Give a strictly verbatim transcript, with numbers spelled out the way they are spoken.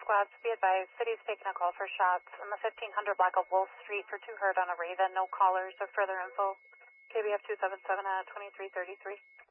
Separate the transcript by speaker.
Speaker 1: squads, be advised, city's taking a call for shots on the fifteen hundred block of Wolf Street for two heard on a Raven. No callers or further info. K B F two seven seven at twenty-three thirty-three.